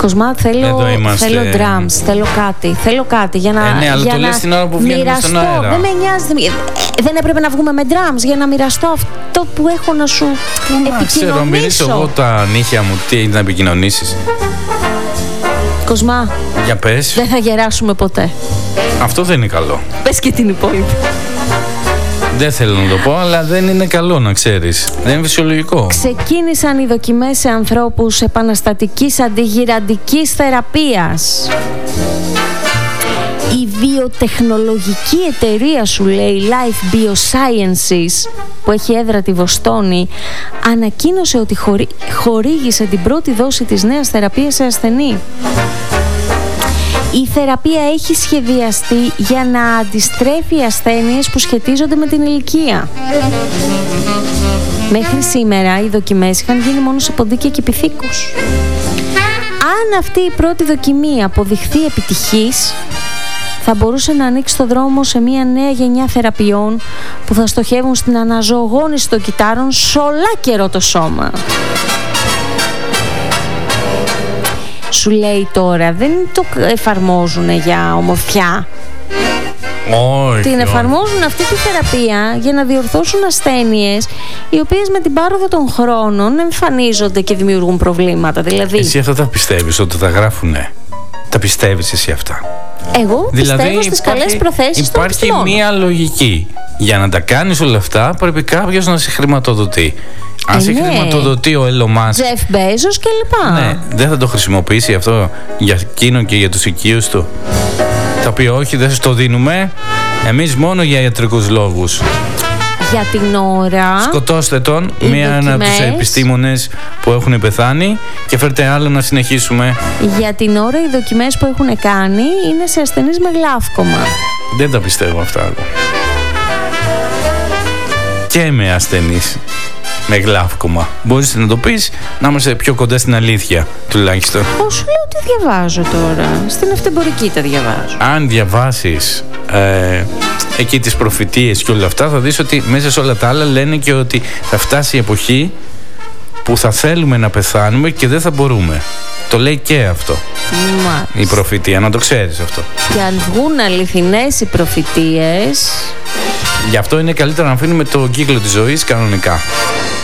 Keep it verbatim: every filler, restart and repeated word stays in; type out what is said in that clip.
Κοσμά, θέλω, θέλω drums, θέλω κάτι, θέλω κάτι για να, ε, ναι, αλλά για το να λες την ώρα που βγαίνουμε στον αέρα. Δεν με νοιάζει, δεν έπρεπε να βγούμε με drums για να μοιραστώ αυτό που έχω να σου επικοινωνήσω. Ξέρω, μυρίσω εγώ τα νύχια μου, τι είναι να επικοινωνήσεις. Κοσμά, για πες. Δεν θα γεράσουμε ποτέ. Αυτό δεν είναι καλό. Πες και την υπόλοιπη. Δεν θέλω να το πω, αλλά δεν είναι καλό να ξέρεις. Δεν είναι φυσιολογικό. Ξεκίνησαν οι δοκιμές σε ανθρώπους επαναστατικής αντιγυραντικής θεραπείας. Η βιοτεχνολογική εταιρεία, σου λέει, Life Biosciences, που έχει έδρα τη Βοστόνη, ανακοίνωσε ότι χορή... χορήγησε την πρώτη δόση της νέας θεραπείας σε ασθενή. Η θεραπεία έχει σχεδιαστεί για να αντιστρέφει ασθένειες που σχετίζονται με την ηλικία. Μέχρι σήμερα οι δοκιμές είχαν γίνει μόνο σε ποντίκια και πυθίκους. Αν αυτή η πρώτη δοκιμή αποδειχθεί επιτυχής, θα μπορούσε να ανοίξει το δρόμο σε μια νέα γενιά θεραπείων που θα στοχεύουν στην αναζωογόνηση των κυτάρων σε ολάκερο το σώμα. Σου λέει τώρα, δεν το εφαρμόζουν για ομορφιά. Όχι, την εφαρμόζουν όχι. αυτή τη θεραπεία για να διορθώσουν ασθένειες οι οποίες με την πάροδο των χρόνων εμφανίζονται και δημιουργούν προβλήματα. Δηλαδή, εσύ αυτά τα πιστεύεις ότι τα γράφουνε? Τα πιστεύεις εσύ αυτά? Εγώ δηλαδή, πιστεύω στις υπάρχει, καλές προθέσεις των Υπάρχει μία λογική. Για να τα κάνεις όλα αυτά πρέπει κάποιος να σε χρηματοδοτεί. Αν ε, σε ναι. χρηματοδοτεί ο Elon Musk, Jeff Bezos και λοιπά. Ναι, δεν θα το χρησιμοποιήσει αυτό για εκείνον και για τους οικείους του? Θα πει όχι, δεν σας το δίνουμε. Εμείς μόνο για ιατρικούς λόγους. Για την ώρα σκοτώστε τον, μία από τους επιστήμονες που έχουν πεθάνει, και φέρτε άλλο να συνεχίσουμε. Για την ώρα οι δοκιμές που έχουν κάνει είναι σε ασθενείς με γλαύκομα. Δεν τα πιστεύω αυτά. Και με ασθενείς με γλαύκομα. Μπορείς να το πεις, να είμαστε πιο κοντά στην αλήθεια τουλάχιστον. Πώς σου λέω τι διαβάζω τώρα? Στην αυτεμπορική τα διαβάζω. Αν διαβάσεις ε, εκεί τις προφητείες και όλα αυτά, θα δεις ότι μέσα σε όλα τα άλλα λένε και ότι θα φτάσει η εποχή που θα θέλουμε να πεθάνουμε και δεν θα μπορούμε. Το λέει και αυτό. Μάλιστα. Η προφητεία, να το ξέρεις αυτό. Και αν βγουν αληθινές οι προφητείες, γι' αυτό είναι καλύτερο να αφήνουμε το κύκλο της ζωής κανονικά.